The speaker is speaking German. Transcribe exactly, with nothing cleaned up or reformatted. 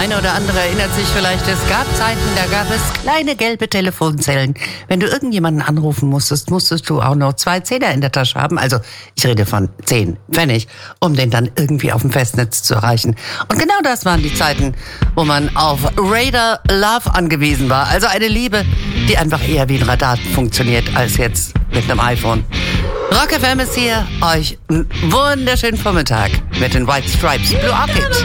eine oder andere erinnert sich vielleicht, es gab Zeiten, da gab es kleine gelbe Telefonzellen. Wenn du irgendjemanden anrufen musstest, musstest du auch noch zwei Zehner in der Tasche haben. Also ich rede von zehn Pfennig, um den dann irgendwie auf dem Festnetz zu erreichen. Und genau das waren die Zeiten, wo man auf Radar Love angewiesen war. Also eine Liebe, die einfach eher wie ein Radar funktioniert, als jetzt mit einem iPhone. Rock F M ist hier, euch einen wunderschönen Vormittag mit den White Stripes Blue Orchid.